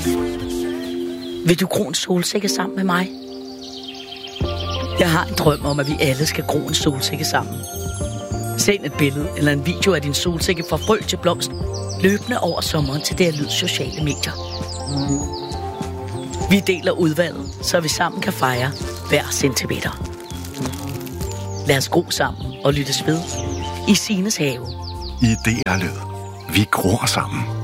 Vil du gro en solsikke sammen med mig? Jeg har en drøm om, at vi alle skal gro en solsikke sammen. Send et billede eller en video af din solsikke fra frø til blomst, løbende over sommeren til det Lyd sociale medier. Vi deler udvalget, så vi sammen kan fejre hver centimeter. Lad os gro sammen og lyttes ved i Sines have. I DR Lyd. Vi gror sammen.